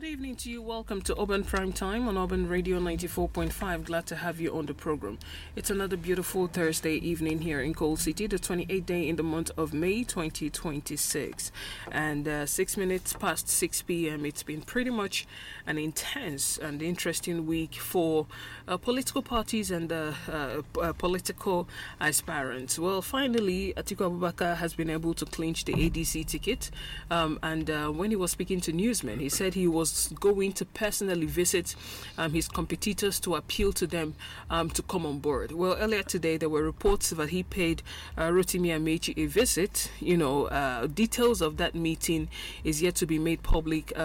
Good evening to you. Welcome to Urban Prime Time on Urban Radio 94.5. Glad to have you on the program. It's another beautiful Thursday evening here in Coal City, the 28th day in the month of May 2026. And 6 minutes past 6 p.m. It's been pretty much an intense and interesting week for political parties and political aspirants. Well, finally, Atiku Abubakar has been able to clinch the ADC ticket. And when he was speaking to newsmen, he said he was going to personally visit his competitors to appeal to them to come on board. Well, earlier today, there were reports that he paid Rotimi Amechi a visit. Details of that meeting is yet to be made public.